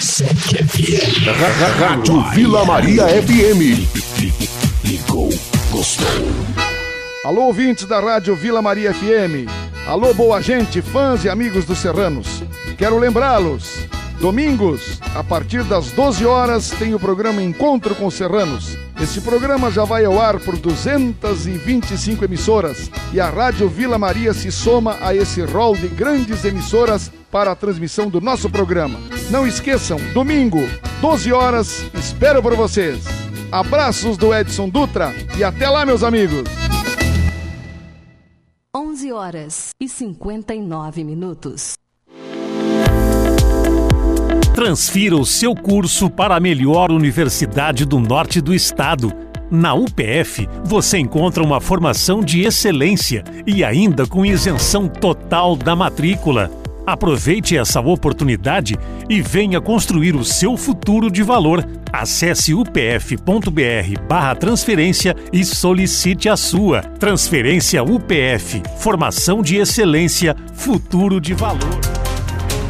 97 FM. Rádio Vila Maria FM. Ligou, gostou. Alô, ouvintes da Rádio Vila Maria FM. Alô, boa gente, fãs e amigos dos Serranos. Quero lembrá-los, domingos, a partir das 12 horas, tem o programa Encontro com Serranos. Esse programa já vai ao ar por 225 emissoras e a Rádio Vila Maria se soma a esse rol de grandes emissoras para a transmissão do nosso programa. Não esqueçam, domingo, 12 horas, espero por vocês. Abraços do Edson Dutra e até lá, meus amigos. 11 horas e 59 minutos. Transfira o seu curso para a melhor universidade do norte do estado. Na UPF, você encontra uma formação de excelência e ainda com isenção total da matrícula. Aproveite essa oportunidade e venha construir o seu futuro de valor. Acesse upf.br/transferência e solicite a sua. Transferência UPF. Formação de excelência, futuro de valor.